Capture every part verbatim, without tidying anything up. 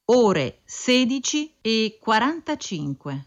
ore sedici e quarantacinque.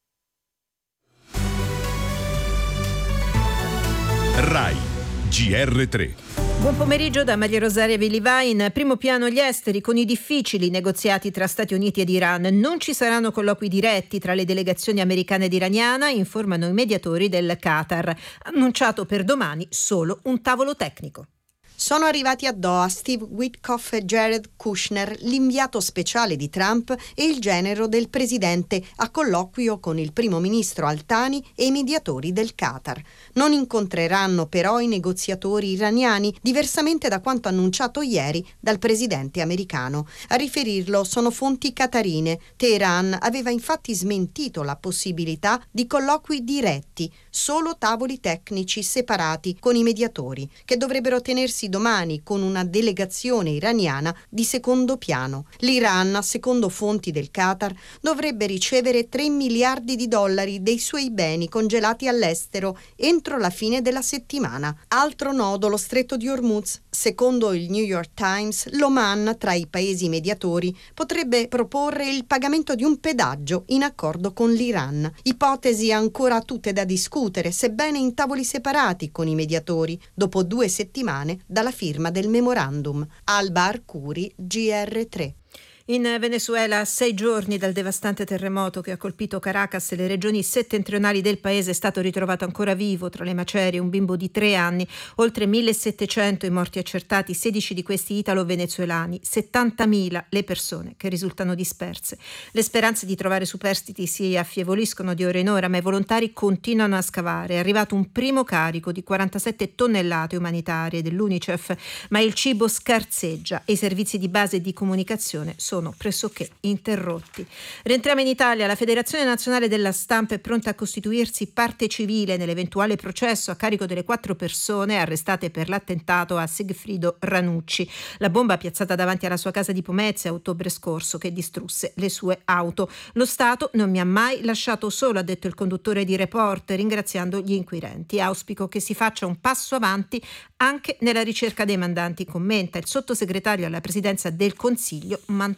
Rai G R tre. Buon pomeriggio da Maria Rosaria Villivain. Primo piano gli esteri con i difficili negoziati tra Stati Uniti ed Iran. Non ci saranno colloqui diretti tra le delegazioni americana ed iraniana, informano i mediatori del Qatar. Annunciato per domani solo un tavolo tecnico. Sono arrivati a Doha Steve Witkoff e Jared Kushner, l'inviato speciale di Trump e il genero del presidente, a colloquio con il primo ministro Al-Thani e i mediatori del Qatar. Non incontreranno però i negoziatori iraniani, diversamente da quanto annunciato ieri dal presidente americano. A riferirlo sono fonti qatarine. Teheran aveva infatti smentito la possibilità di colloqui diretti, solo tavoli tecnici separati con i mediatori, che dovrebbero tenersi domani con una delegazione iraniana di secondo piano. L'Iran, secondo fonti del Qatar, dovrebbe ricevere tre miliardi di dollari dei suoi beni congelati all'estero entro la fine della settimana. Altro nodo, lo stretto di Hormuz. Secondo il New York Times, l'Oman, tra i paesi mediatori, potrebbe proporre il pagamento di un pedaggio in accordo con l'Iran. Ipotesi ancora tutte da discutere, sebbene in tavoli separati con i mediatori, dopo due settimane dalla firma del memorandum. Alba Arcuri, G R tre. In Venezuela, a sei giorni dal devastante terremoto che ha colpito Caracas e le regioni settentrionali del paese, è stato ritrovato ancora vivo tra le macerie un bimbo di tre anni. Oltre millesettecento i morti accertati, sedici di questi italo-venezuelani, settantamila le persone che risultano disperse. Le speranze di trovare superstiti si affievoliscono di ora in ora, ma i volontari continuano a scavare. È arrivato un primo carico di quarantasette tonnellate umanitarie dell'UNICEF, ma il cibo scarseggia e i servizi di base e di comunicazione sono pressoché interrotti. Rientriamo in Italia. La Federazione Nazionale della Stampa è pronta a costituirsi parte civile nell'eventuale processo a carico delle quattro persone arrestate per l'attentato a Sigfrido Ranucci, la bomba piazzata davanti alla sua casa di Pomezia a ottobre scorso che distrusse le sue auto. Lo Stato non mi ha mai lasciato solo, ha detto il conduttore di Report, ringraziando gli inquirenti. Auspico che si faccia un passo avanti anche nella ricerca dei mandanti, commenta il sottosegretario alla Presidenza del Consiglio Mantovano.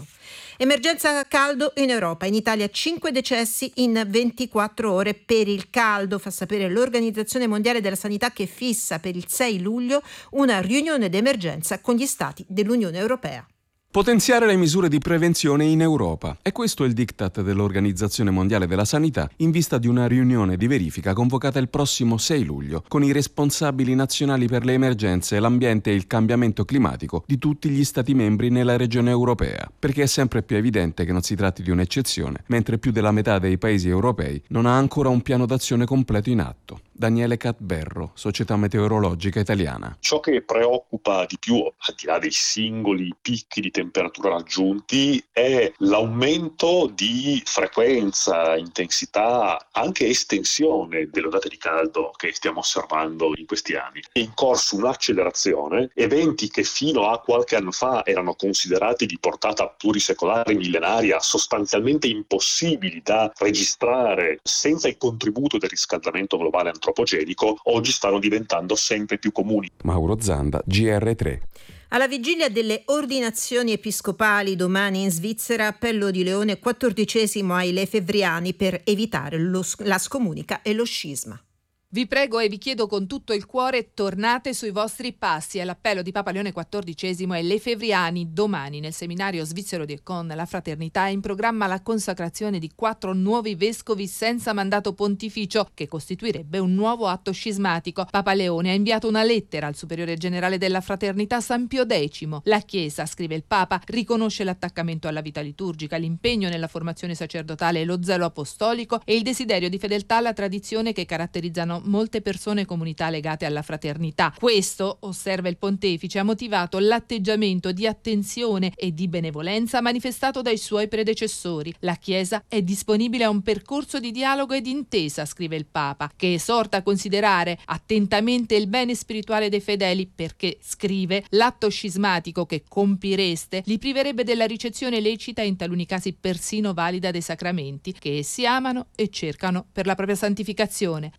Emergenza caldo in Europa. In Italia cinque decessi in ventiquattro ore per il caldo, fa sapere l'Organizzazione Mondiale della Sanità, che fissa per il sei luglio una riunione d'emergenza con gli Stati dell'Unione Europea. Potenziare le misure di prevenzione in Europa. E questo è il diktat dell'Organizzazione Mondiale della Sanità in vista di una riunione di verifica convocata il prossimo sei luglio con i responsabili nazionali per le emergenze, l'ambiente e il cambiamento climatico di tutti gli Stati membri nella regione europea, perché è sempre più evidente che non si tratti di un'eccezione, mentre più della metà dei paesi europei non ha ancora un piano d'azione completo in atto. Daniele Catberro, Società Meteorologica Italiana. Ciò che preoccupa di più, al di là dei singoli picchi di temperatura raggiunti, è l'aumento di frequenza, intensità, anche estensione delle ondate di caldo che stiamo osservando in questi anni. È in corso un'accelerazione, eventi che fino a qualche anno fa erano considerati di portata plurisecolare, millenaria, sostanzialmente impossibili da registrare senza il contributo del riscaldamento globale antropogenico, oggi stanno diventando sempre più comuni. Mauro Zanda, G R tre. Alla vigilia delle ordinazioni episcopali domani in Svizzera, appello di Leone quattordicesimo ai lefebvriani per evitare lo, la scomunica e lo scisma. Vi prego e vi chiedo con tutto il cuore, tornate sui vostri passi. È l'appello di Papa Leone quattordicesimo ai lefebvriani. Domani nel seminario svizzero di Con la Fraternità è in programma la consacrazione di quattro nuovi vescovi senza mandato pontificio, che costituirebbe un nuovo atto scismatico. Papa Leone ha inviato una lettera al superiore generale della Fraternità San Pio X. La Chiesa, scrive il Papa, riconosce l'attaccamento alla vita liturgica, l'impegno nella formazione sacerdotale e lo zelo apostolico e il desiderio di fedeltà alla tradizione che caratterizzano molte persone e comunità legate alla fraternità. Questo, osserva il pontefice, ha motivato l'atteggiamento di attenzione e di benevolenza manifestato dai suoi predecessori. La Chiesa è disponibile a un percorso di dialogo e di intesa, scrive il Papa, che esorta a considerare attentamente il bene spirituale dei fedeli perché, scrive, l'atto scismatico che compireste li priverebbe della ricezione lecita e in taluni casi persino valida dei sacramenti che essi amano e cercano per la propria santificazione. Lacerare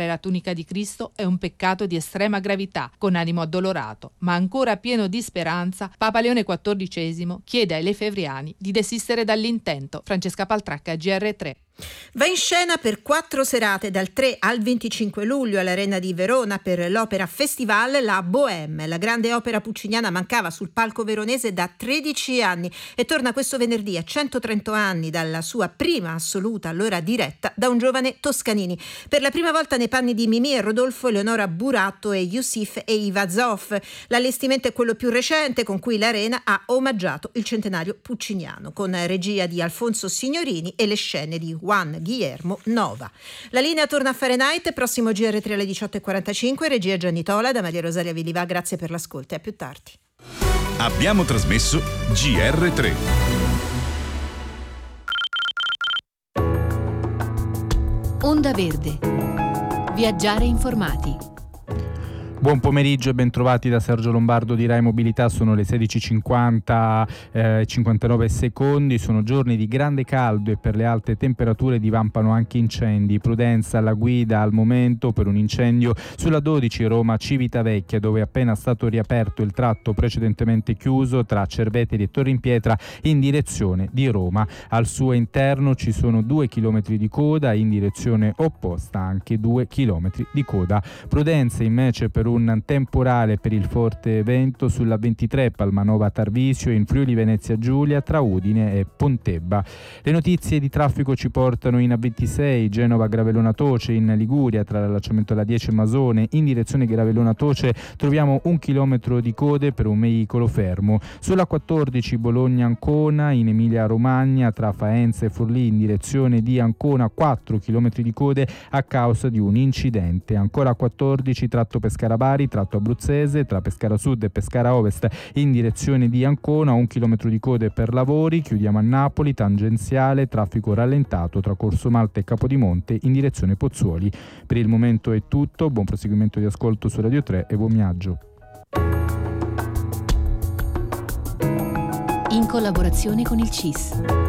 indossare la tunica di Cristo è un peccato di estrema gravità. Con animo addolorato, ma ancora pieno di speranza, Papa Leone quattordicesimo chiede ai lefebvriani di desistere dall'intento. Francesca Paltracca, G R tre. Va in scena per quattro serate dal tre al venticinque luglio all'Arena di Verona per l'Opera Festival La Bohème. La grande opera pucciniana mancava sul palco veronese da tredici anni e torna questo venerdì a centotrenta anni dalla sua prima assoluta, allora diretta da un giovane Toscanini. Per la prima volta nei panni di Mimì e Rodolfo, Eleonora Buratto e Yusif e Iva Zoff. L'allestimento è quello più recente con cui l'Arena ha omaggiato il centenario pucciniano, con regia di Alfonso Signorini e le scene di Juan Guillermo Nova. La linea torna a Fahrenheit, prossimo G R tre alle diciotto e quarantacinque, regia Gianni Tola, da Maria Rosaria Villivà. Grazie per l'ascolto e a più tardi. Abbiamo trasmesso G R tre. Onda Verde. Viaggiare informati. Buon pomeriggio e bentrovati da Sergio Lombardo di Rai Mobilità. Sono le sedici e cinquanta e eh, cinquantanove secondi. Sono giorni di grande caldo e per le alte temperature divampano anche incendi. Prudenza alla guida al momento per un incendio sulla dodici Roma Civitavecchia, dove è appena stato riaperto il tratto precedentemente chiuso tra Cerveteri e Torrimpietra in direzione di Roma. Al suo interno ci sono due chilometri di coda, in direzione opposta anche due chilometri di coda. Prudenza invece per un un temporale per il forte vento sulla ventitré Palmanova Tarvisio in Friuli Venezia Giulia tra Udine e Pontebba. Le notizie di traffico ci portano in A ventisei Genova Gravellona Toce, in Liguria tra l'allacciamento alla dieci Masone in direzione Gravellona Toce troviamo un chilometro di code per un veicolo fermo. Sulla quattordici Bologna Ancona in Emilia Romagna tra Faenza e Forlì in direzione di Ancona quattro chilometri di code a causa di un incidente. Ancora quattordici tratto Pescara Bari, tratto abruzzese tra Pescara Sud e Pescara Ovest in direzione di Ancona, un chilometro di code per lavori. Chiudiamo a Napoli, tangenziale, traffico rallentato tra Corso Malta e Capodimonte in direzione Pozzuoli. Per il momento è tutto, buon proseguimento di ascolto su Radio tre e buon viaggio. In collaborazione con il C I S.